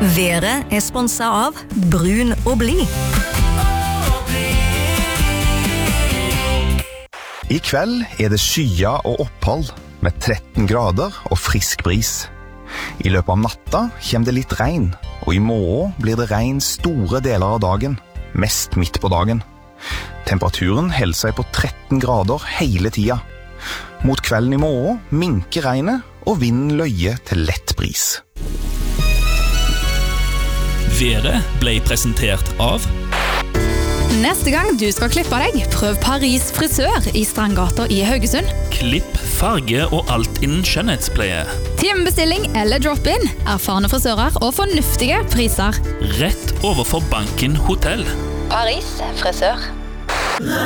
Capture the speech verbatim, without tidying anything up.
Været er sponset av Brun og Bli. I kveld er det skya og opphold med tretten grader og frisk bris. I løpet av natta kommer det litt regn, og i morgen blir det regn store deler av dagen, mest midt på dagen. Temperaturen holder seg på tretten grader hele tida. Mot kvelden i morgen minker regnet, og vinden løyer til lett bris. Været ble presentert av Neste gang du skal klippe deg, prøv Paris frisør i Strandgata i Haugesund. Klipp, farge og alt innen skjønnhetspleie. Timebestilling eller drop-in, erfarne frisører og fornuftige priser. Rett overfor Banken Hotell. Paris frisør.